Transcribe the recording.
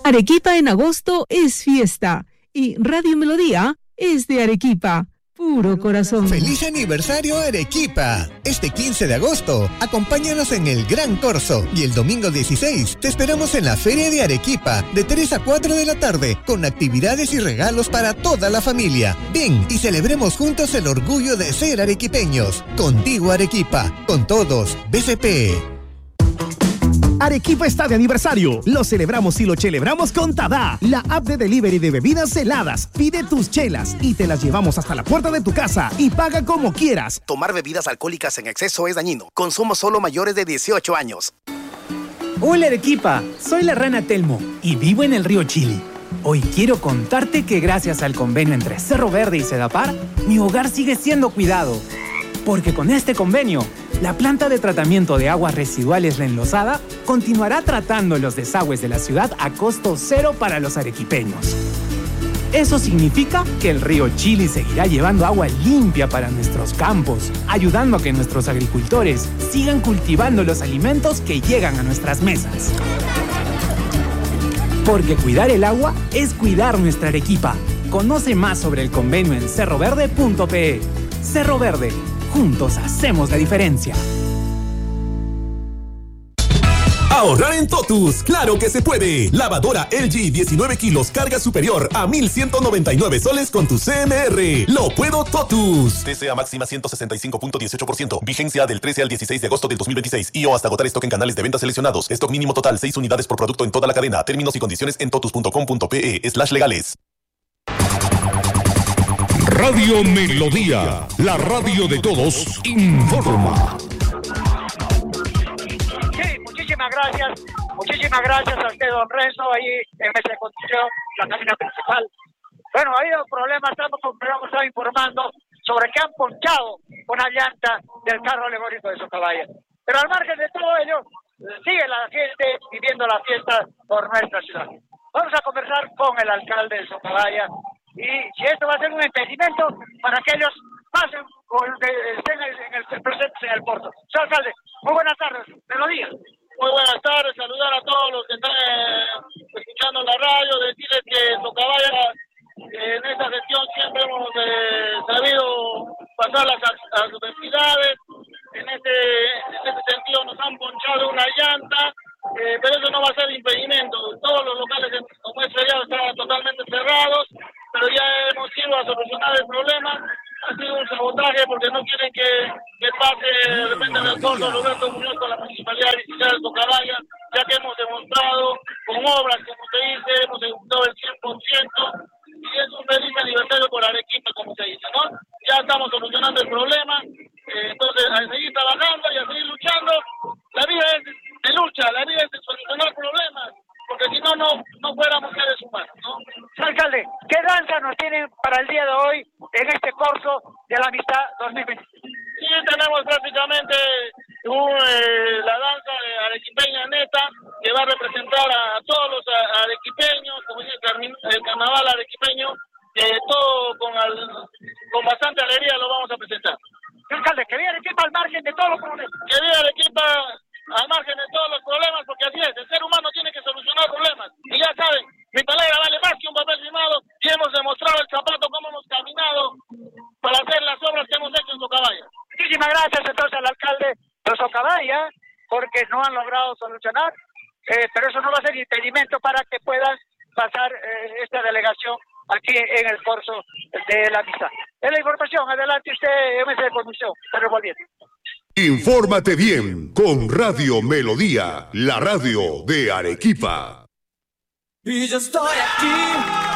Arequipa en agosto es fiesta y Radio Melodía es de Arequipa. Puro corazón. ¡Feliz aniversario Arequipa! Este 15 de agosto, acompáñanos en el Gran Corso y el domingo 16 te esperamos en la Feria de Arequipa de 3 a 4 de la tarde con actividades y regalos para toda la familia. Ven y celebremos juntos el orgullo de ser arequipeños. Contigo Arequipa, con todos, BCP. Arequipa está de aniversario. Lo celebramos y lo celebramos con Tada, la app de delivery de bebidas heladas. Pide tus chelas y te las llevamos hasta la puerta de tu casa y paga como quieras. Tomar bebidas alcohólicas en exceso es dañino. Consumo solo mayores de 18 años. Hola Arequipa, soy la rana Telmo y vivo en el río Chili. Hoy quiero contarte que gracias al convenio entre Cerro Verde y Sedapar, mi hogar sigue siendo cuidado. Porque con este convenio, la planta de tratamiento de aguas residuales La Enlosada continuará tratando los desagües de la ciudad a costo cero para los arequipeños. Eso significa que el río Chili seguirá llevando agua limpia para nuestros campos, ayudando a que nuestros agricultores sigan cultivando los alimentos que llegan a nuestras mesas. Porque cuidar el agua es cuidar nuestra Arequipa. Conoce más sobre el convenio en cerroverde.pe. Cerro Verde. Juntos hacemos la diferencia. Ahorrar en Totus, claro que se puede. Lavadora LG 19 kilos, carga superior a 1,199 soles con tu CMR. Lo puedo Totus. TCA máxima 165.18%. Vigencia del 13 al 16 de agosto del 2026. Y o hasta agotar stock en canales de venta seleccionados. Stock mínimo total 6 unidades por producto en toda la cadena. Términos y condiciones en totus.com.pe/legales. Radio Melodía, la radio de todos, informa. Sí, muchísimas gracias a usted, don Renzo, ahí en Mesa de Conducción, la cabina principal. Bueno, ha habido problemas, estamos informando sobre que han ponchado una llanta del carro alegórico de Socabaya. Pero al margen de todo ello, sigue la gente viviendo la fiesta por nuestra ciudad. Vamos a conversar con el alcalde de Socabaya y si esto va a ser un impedimento para que ellos pasen o estén en el presente en el puerto. Señor alcalde, muy buenas tardes, Melodía. Muy buenas tardes, saludar a todos los que están escuchando la radio, decirles que Socabaya en esta gestión siempre hemos sabido pasar las adversidades. En este sentido nos han ponchado una llanta, pero eso no va a ser impedimento. Todos los locales, como es feriado, estaban totalmente cerrados, pero ya hemos ido a solucionar el problema. Ha sido un sabotaje porque no quieren que pase de repente el alcalde Roberto Muñoz con la Municipalidad de Visitar de Socabaya, ya que hemos demostrado con obras, como se dice, hemos ejecutado el 100%, y es un feliz aniversario por Arequipa, como se dice, ¿no? Ya estamos solucionando el problema, entonces a seguir trabajando y a seguir luchando. La vida es de lucha, la vida es de solucionar problemas, porque si no, no fuéramos seres humanos, ¿no? Alcalde, ¿qué danza nos tienen para el día de hoy en este curso de la amistad 2020? Sí, tenemos prácticamente la danza arequipeña neta, que va a representar a todos los arequipeños, como dice el carnaval arequipeño, todo con bastante alegría lo vamos a presentar. Alcalde, que viva Arequipa al margen de todos los problemas. Que viva Arequipa al margen de todos los problemas, porque así es, el ser humano tiene que solucionar problemas. Y ya saben, mi palabra vale más que un papel firmado, y hemos demostrado el zapato cómo hemos caminado para hacer las obras que hemos hecho en Socabaya. Muchísimas gracias entonces al alcalde de Socabaya, porque no han logrado solucionar, pero eso no va a ser impedimento para que puedan pasar esta delegación aquí en el curso de la misa. Es la información, adelante usted, MC de Conducción, pero volviendo. Infórmate bien con Radio Melodía, la radio de Arequipa. Y yo estoy aquí